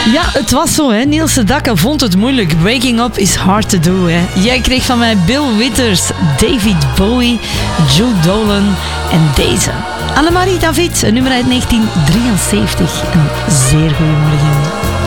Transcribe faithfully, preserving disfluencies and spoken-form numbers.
Ja, het was zo, hè. Niels de Dakke vond het moeilijk. Breaking up is hard to do, hè. Jij kreeg van mij Bill Withers, David Bowie, Jude Dolan en deze. Annemarie David, een nummer uit negentien drieënzeventig. Een zeer goeiemorgen.